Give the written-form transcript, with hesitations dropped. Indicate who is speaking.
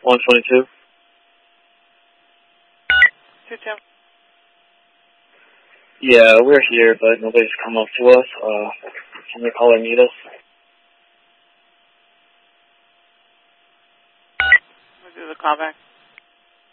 Speaker 1: 122.
Speaker 2: 210.
Speaker 1: Yeah, we're here, but nobody's come up to us. Can the caller meet us?
Speaker 2: We'll do the callback.